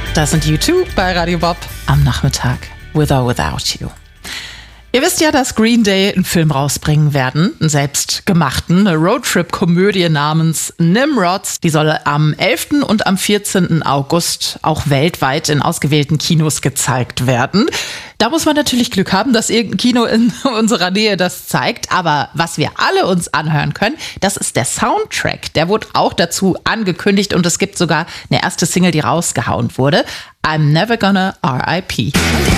Das sind U2 bei Radio Bob am Nachmittag. With or Without You. Ihr wisst ja, dass Green Day einen Film rausbringen werden, einen selbstgemachten, eine Roadtrip-Komödie namens Nimrods. Die soll am 11. und am 14. August auch weltweit in ausgewählten Kinos gezeigt werden. Da muss man natürlich Glück haben, dass irgendein Kino in unserer Nähe das zeigt. Aber was wir alle uns anhören können, das ist der Soundtrack. Der wurde auch dazu angekündigt und es gibt sogar eine erste Single, die rausgehauen wurde. I'm Never Gonna R.I.P.